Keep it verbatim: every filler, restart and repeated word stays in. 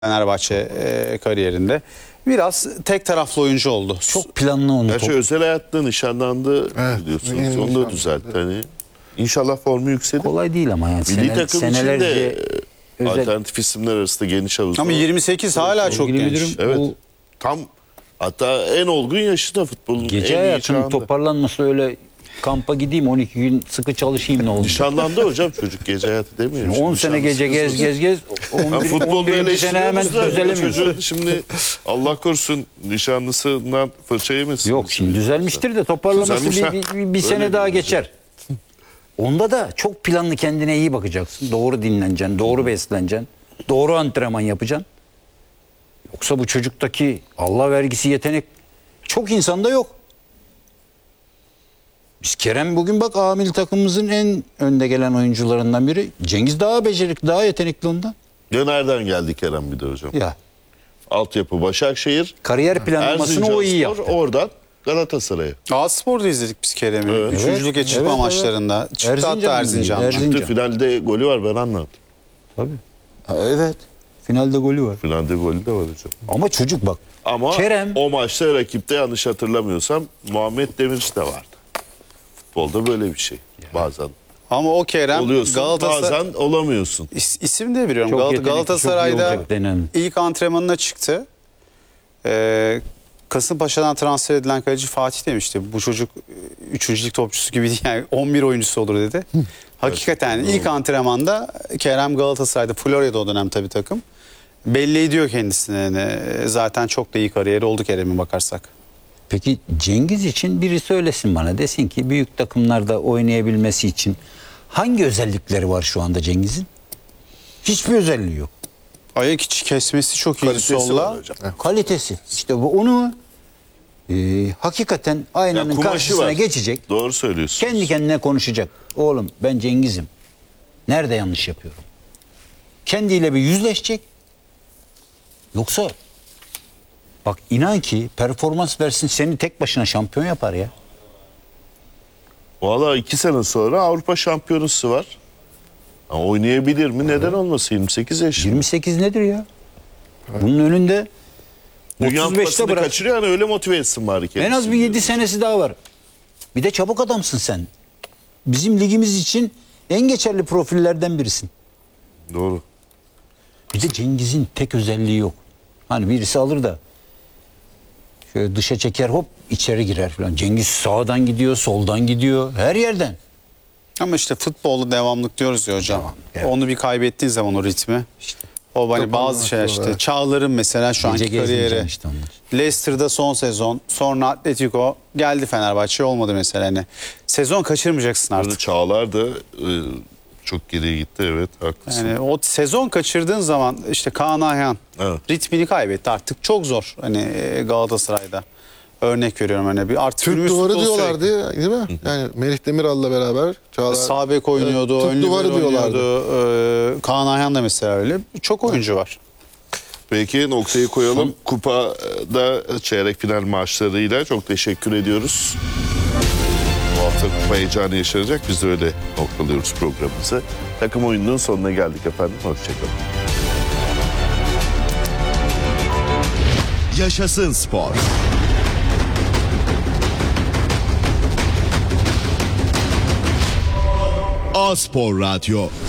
Fenerbahçe e, kariyerinde. Biraz tek taraflı oyuncu oldu. Çok planlı onu. Gerçi özel hayatta nişanlandı Evet, biliyorsunuz. yeni Onu da nişanlandı. düzeltti. Hani İnşallah formu yükselir. Kolay değil ama yani. Milli Sene, takım için senelerce de e, özel- alternatif isimler arasında geniş havuz. Ama yirmi sekiz hala çok Sevgili genç. müdürüm, Evet. bu Tam hatta en olgun yaşında futbolun gece en iyi hayatının çağında. toparlanması öyle kampa gideyim on iki gün sıkı çalışayım ne oldu? Nişanlandı hocam çocuk gece hayatı demiyor. on Şimdi sene gece nişanlısı gez gez gez. Ben on bir, futbolda on birinci sene hemen eleştiriyoruz da düzelemiyorsun. çocuğun şimdi Allah korusun nişanlısından fırça yemesin. Yok şimdi düzelmiştir de toparlaması Düzelmiş bir, ha. bir, bir, bir Öyle sene daha diyoruz. geçer. Onda da çok planlı kendine iyi bakacaksın. Doğru dinleneceksin, doğru besleneceksin. Doğru antrenman yapacaksın. Yoksa bu çocuktaki Allah vergisi yetenek çok insanda yok. Biz Kerem bugün bak A milli takımımızın en önde gelen oyuncularından biri. Cengiz daha becerikli, daha yetenekli ondan. Ya nereden geldi Kerem bir de hocam? Ya Altyapı Başakşehir. kariyer planlamasını o iyi Erzincanspor, yaptı. oradan Galatasaray'a. Ağaspor'da izledik biz Kerem'i. Evet. Üçüncü lige Evet, çıkma evet, maçlarında. Çıktı Erzincan hatta mı? Erzincan'da. Erzincan. Çıktı finalde golü var ben anlattım. Tabii. Ha, evet. Finalde golü var. Finalde golü de var hocam. Ama çocuk bak. Ama Kerem o maçta rakipte yanlış hatırlamıyorsam Muhammed Demirci de vardı. Futbolda böyle bir şey. Bazen Ama o Kerem oluyorsun Galatasaray bazen olamıyorsun. İs, isim de biliyorum. Çok Gal- yetenekli, çok iyi Galatasaray'da olacak denen. ilk antrenmanına çıktı. Ee, Kasımpaşa'dan transfer edilen kaleci Fatih demişti. Bu çocuk üçüncü lig topçusu gibi değil, yani on bir oyuncusu olur dedi. Hakikaten ilk antrenmanda Kerem Galatasaray'da, Florya'da o dönem tabii takım. Belli ediyor kendisini. Yani zaten çok da iyi kariyeri oldu Kerem'e bakarsak. Peki Cengiz için biri söylesin bana, desin ki büyük takımlarda oynayabilmesi için hangi özellikleri var şu anda Cengiz'in? Hiçbir özelliği yok. Ayak içi kesmesi çok iyi Kalitesi var solla. hocam. Kalitesi. İşte bu onu e, hakikaten Ya aynanın kumaşı karşısına var. geçecek. Doğru söylüyorsun. Kendi kendine konuşacak. Oğlum ben Cengiz'im. Nerede yanlış yapıyorum? Kendiyle bir yüzleşecek. Yoksa bak inan ki performans versin seni tek başına şampiyon yapar ya. Valla iki sene sonra Avrupa Şampiyonası var. Ama oynayabilir mi? Neden olmasın? yirmi sekiz yaşında. yirmi sekiz nedir ya? Bunun önünde Dünya otuz beşte Kupası'nı bırak. kaçırıyor yani öyle motive etsin bari kendisi. En az bir yedi senesi daha var. Bir de çabuk adamsın sen. Bizim ligimiz için en geçerli profillerden birisin. Doğru. Bir de Cengiz'in tek özelliği yok. Hani birisi alır da şöyle dışa çeker hop içeri girer falan. Cengiz sağdan gidiyor, soldan gidiyor, her yerden. Ama işte futbolda devamlık diyoruz ya hocam. Tamam, evet. Onu bir kaybettiğin zaman o ritmi. İşte O hani Çok bazı şeyler anlatıyorlar. işte. Çağlar'ın mesela şu gece anki gezmeyeceksin kariyeri. işte onlar. Leicester'da son sezon. Sonra Atletico geldi, Fenerbahçe olmadı mesela. Hani sezon kaçırmayacaksın Burada artık. Çağlar da e, çok geriye gitti, evet haklısın. Yani o sezon kaçırdığın zaman işte Kaan Ayhan Evet. ritmini kaybetti. Artık çok zor hani e, Galatasaray'da. Örnek veriyorum hani bir artık Türk günümüz duvarı futbolu diyorlardı değil mi? Yani Melih Demiral'la beraber. Çağlar, Sağ bek oynuyordu, Evet, ön Türk duvarı libero diyorlardı. oynuyordu. Ee, Kaan Ayhan da mesela öyle. Çok oyuncu var. Peki noktayı koyalım. Kupada çeyrek final maçlarıyla çok teşekkür ediyoruz. Bu hafta kupa heyecanı yaşanacak. Biz de öyle noktalıyoruz programımızı. Takım oyununun sonuna geldik efendim. Hoşçakalın. Yaşasın spor. A Spor Radyo.